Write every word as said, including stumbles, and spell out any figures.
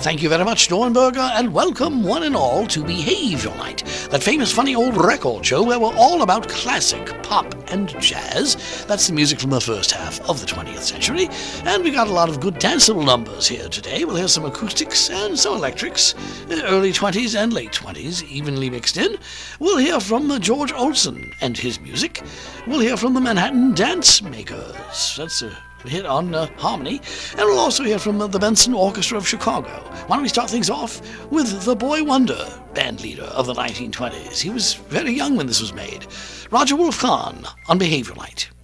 Thank you very much, Dornberger, and welcome one and all to Behavior Night, that famous funny old record show where we're all about classic pop and jazz. That's the music from the first half of the twentieth century, and we got a lot of good danceable numbers here today. We'll hear some acoustics and some electrics, early twenties and late twenties, evenly mixed in. We'll hear from George Olsen and his music. We'll hear from the Manhattan Dance Makers. That's a hit on uh, harmony, and we'll also hear from uh, the Benson Orchestra of Chicago. Why don't we start things off with the Boy Wonder, band leader of the nineteen twenties. He was very young when this was made. Roger Wolf Kahn on Behavior Night.